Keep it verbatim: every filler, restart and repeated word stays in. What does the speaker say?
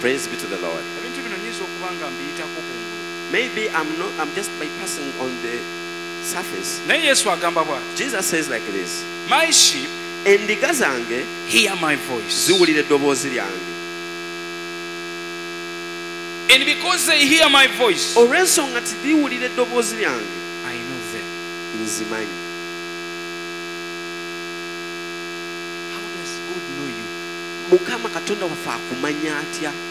Praise be to the Lord. Maybe I'm not, I'm just bypassing on the surface. Jesus says like this. My sheep Endiga zange hear my voice. ziwulira eddoboozi lyange. And because they hear my voice, olw'ensonga nti liwulira eddoboozi lyange, I know them. nzimanyi. How does God know you? Mukama Katonda waffe akumanya atya?